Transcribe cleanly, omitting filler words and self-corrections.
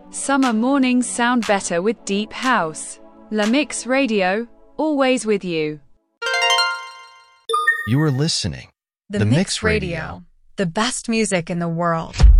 Summer mornings sound better with deep house. La Mix Radio, always with you. You are listening. The Mix Radio, the best music in the world.